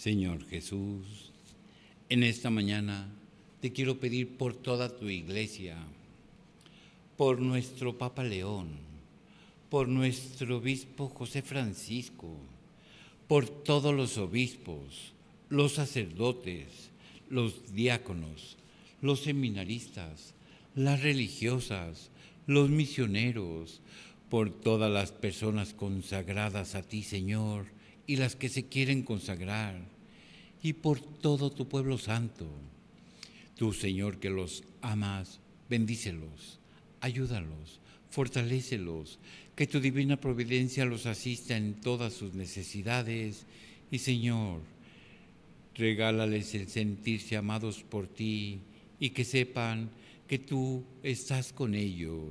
Señor Jesús, en esta mañana te quiero pedir por toda tu iglesia, por nuestro Papa León, por nuestro obispo José Francisco, por todos los obispos, los sacerdotes, los diáconos, los seminaristas, las religiosas, los misioneros, por todas las personas consagradas a ti, Señor, y las que se quieren consagrar, y por todo tu pueblo santo. Tú, Señor, que los amas, bendícelos, ayúdalos, fortalécelos, que tu divina providencia los asista en todas sus necesidades. Y, Señor, regálales el sentirse amados por ti y que sepan que tú estás con ellos.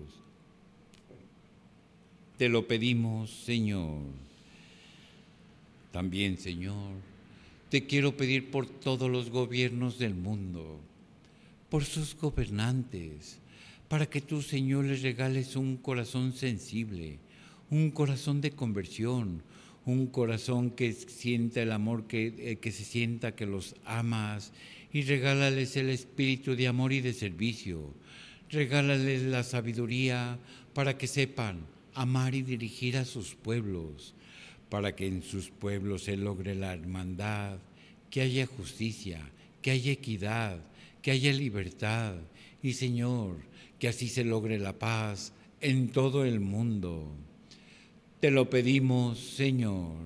Te lo pedimos, Señor. También, Señor, te quiero pedir por todos los gobiernos del mundo, por sus gobernantes, para que tú, Señor, les regales un corazón sensible, un corazón de conversión, un corazón que sienta el amor, que se sienta que los amas, y regálales el espíritu de amor y de servicio. Regálales la sabiduría para que sepan amar y dirigir a sus pueblos, para que en sus pueblos se logre la hermandad, que haya justicia, que haya equidad, que haya libertad. Y, Señor, que así se logre la paz en todo el mundo. Te lo pedimos, Señor.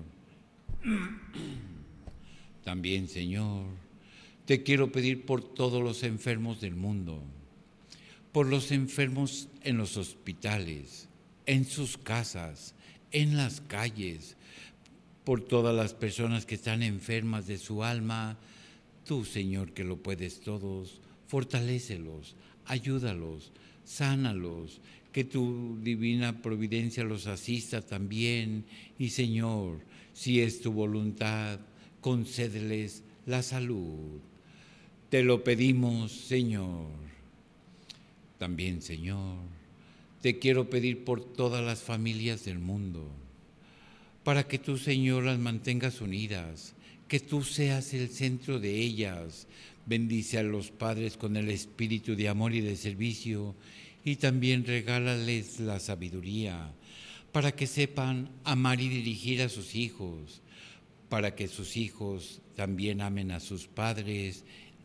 También, Señor, te quiero pedir por todos los enfermos del mundo, por los enfermos en los hospitales, en sus casas, en las calles, por todas las personas que están enfermas de su alma. Tú, Señor, que lo puedes todos, fortalécelos, ayúdalos, sánalos, que tu divina providencia los asista también. Y, Señor, si es tu voluntad, concédeles la salud. Te lo pedimos, Señor. También, Señor, te quiero pedir por todas las familias del mundo, para que tú, Señor, las mantengas unidas, que tú seas el centro de ellas. Bendice a los padres con el espíritu de amor y de servicio, y también regálales la sabiduría, para que sepan amar y dirigir a sus hijos, para que sus hijos también amen a sus padres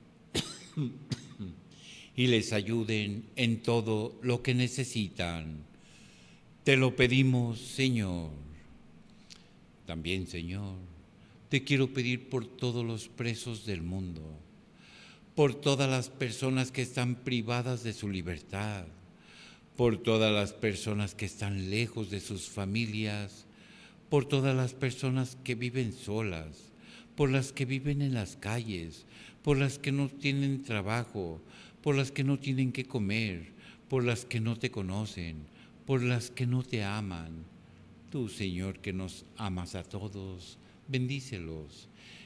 y les ayuden en todo lo que necesitan. Te lo pedimos, Señor. También, Señor, te quiero pedir por todos los presos del mundo, por todas las personas que están privadas de su libertad, por todas las personas que están lejos de sus familias, por todas las personas que viven solas, por las que viven en las calles, por las que no tienen trabajo, por las que no tienen que comer, por las que no te conocen, por las que no te aman. Tú, Señor, que nos amas a todos, bendícelos.